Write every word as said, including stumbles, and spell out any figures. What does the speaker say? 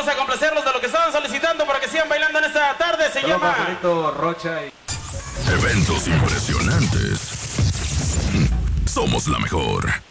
Vamos a complacerlos de lo que estaban solicitando para que sigan bailando en esta tarde. Se Solo llama Pajarito Rocha y... Eventos impresionantes. Somos la mejor.